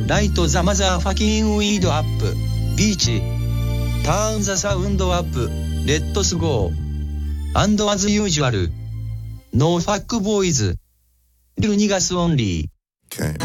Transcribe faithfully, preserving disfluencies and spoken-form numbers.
ライトザマザーファキンウィードアップビーチターンザサウンドアップレッドスゴーアンドアズユージュアルノーファックボーイズリルニガスオンリー